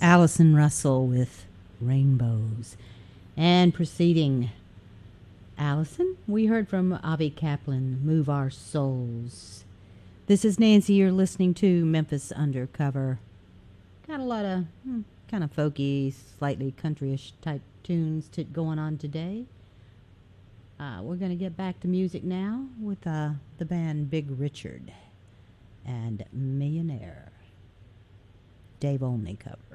Allison Russell with Rainbows. And preceding Allison, we heard from Avi Kaplan, Move Our Souls. This is Nancy. You're listening to Memphis Undercover. Got a lot of kind of folky, slightly countryish type tunes going on today. We're going to get back to music now with the band Big Richard and Millionaire. Dave Olney cover.